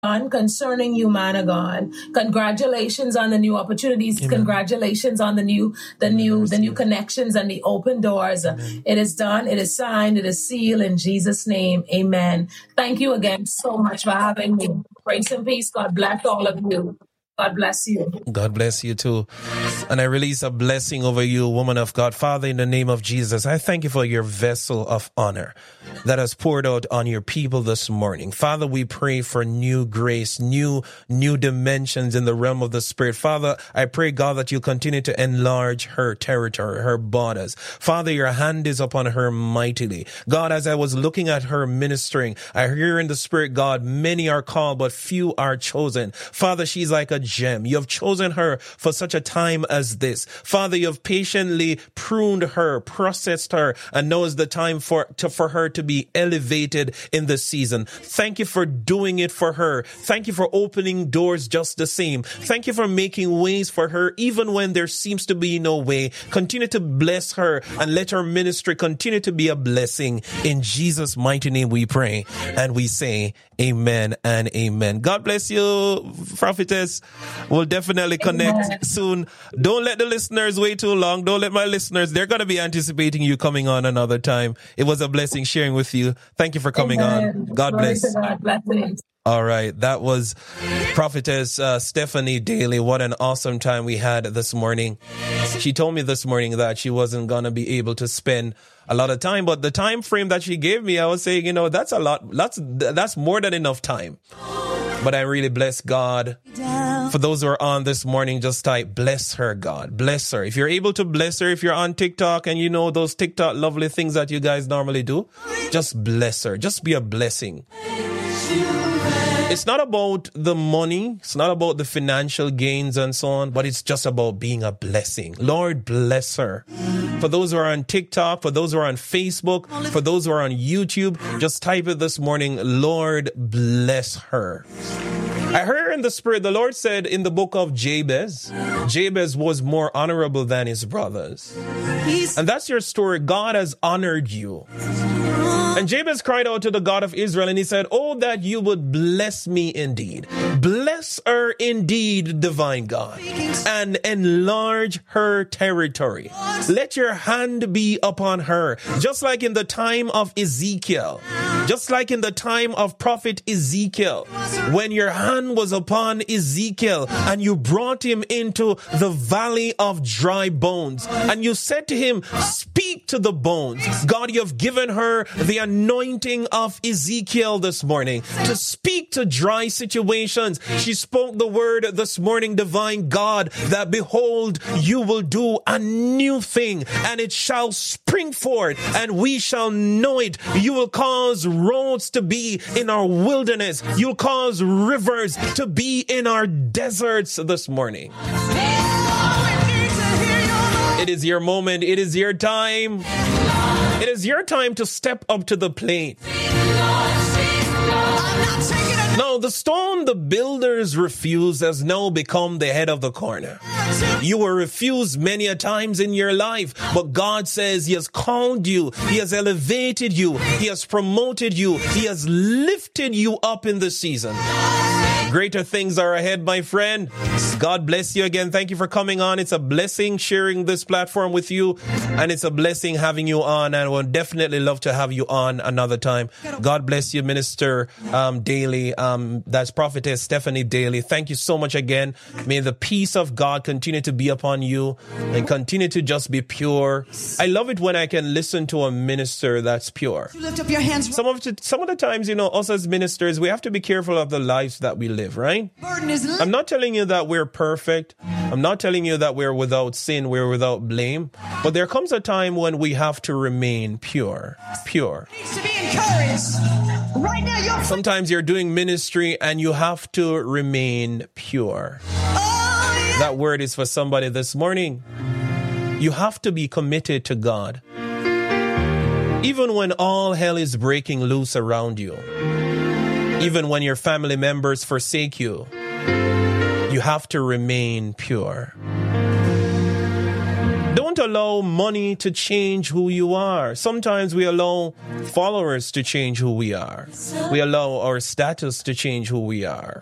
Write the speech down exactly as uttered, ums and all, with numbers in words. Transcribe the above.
concerning you, man of God. Congratulations on the new opportunities. Amen. Congratulations on the new, the Amen. new, the new connections and the open doors. Amen. It is done. It is signed. It is sealed in Jesus' name. Amen. Thank you again so much for having me. Grace and peace. God bless all of you. God bless you. God bless you too. And I release a blessing over you, woman of God. Father, in the name of Jesus, I thank you for your vessel of honor that has poured out on your people this morning. Father, we pray for new grace, new, new dimensions in the realm of the Spirit. Father, I pray, God, that you continue to enlarge her territory, her borders. Father, your hand is upon her mightily. God, as I was looking at her ministering, I hear in the Spirit, God, many are called, but few are chosen. Father, she's like a gem. You have chosen her for such a time as this. Father, you have patiently pruned her, processed her, and now is the time for, to, for her to be elevated in this season. Thank you for doing it for her. Thank you for opening doors just the same. Thank you for making ways for her even when there seems to be no way. Continue to bless her and let her ministry continue to be a blessing. In Jesus' mighty name we pray and we say amen and amen. God bless you, prophetess. We'll definitely connect Amen. soon. Don't let the listeners wait too long. Don't let my listeners, they're going to be anticipating you coming on another time. It was a blessing sharing with you. Thank you for coming Amen. on. God Glory bless. God. Blessings. All right. That was Prophetess uh, Stephanie Daly. What an awesome time we had this morning. She told me this morning that she wasn't going to be able to spend a lot of time, but the time frame that she gave me, I was saying, you know, that's a lot. That's, that's more than enough time. But I really bless God. For those who are on this morning, just type, bless her, God. Bless her. If you're able to bless her, if you're on TikTok and you know those TikTok lovely things that you guys normally do, just bless her. Just be a blessing. It's not about the money. It's not about the financial gains and so on, but it's just about being a blessing. Lord, bless her. For those who are on TikTok, for those who are on Facebook, for those who are on YouTube, just type it this morning, Lord, bless her. I heard in the Spirit, the Lord said in the book of Jabez, Jabez was more honorable than his brothers. And that's your story. God has honored you. And Jabez cried out to the God of Israel and he said, oh, that you would bless me indeed. Bless her indeed, divine God, and enlarge her territory. Let your hand be upon her, just like in the time of Ezekiel, just like in the time of prophet Ezekiel, when your hand was upon Ezekiel and you brought him into the valley of dry bones and you said to him, speak to the bones. God, you have given her the anointing of Ezekiel this morning to speak to dry situations. She spoke the word this morning, divine God, that behold, you will do a new thing and it shall spring forth and we shall know it. You will cause roads to be in our wilderness. You'll cause rivers to be in our deserts this morning. It is your moment. It is your time. It is your time to step up to the plate. Now, the stone the builders refused has now become the head of the corner. You were refused many a times in your life, but God says he has called you, he has elevated you, he has promoted you, he has lifted you up in this season. Greater things are ahead, my friend. God bless you again. Thank you for coming on. It's a blessing sharing this platform with you, and it's a blessing having you on, and I would definitely love to have you on another time. God bless you, Minister um, Daly. Um, that's Prophetess Stephanie Daly. Thank you so much again. May the peace of God continue to be upon you and continue to just be pure. I love it when I can listen to a minister that's pure. Lift up your hands. Some of the, some of the times, you know, us as ministers, we have to be careful of the lives that we live. Right? I'm not telling you that we're perfect. I'm not telling you that we're without sin, we're without blame. But there comes a time when we have to remain pure. Pure. Needs to be encouraged. Right now, you're... Sometimes you're doing ministry and you have to remain pure. Oh, yeah. That word is for somebody this morning. You have to be committed to God. Even when all hell is breaking loose around you. Even when your family members forsake you, you have to remain pure. Don't allow allow money to change who you are. Sometimes we allow followers to change who we are. We allow our status to change who we are.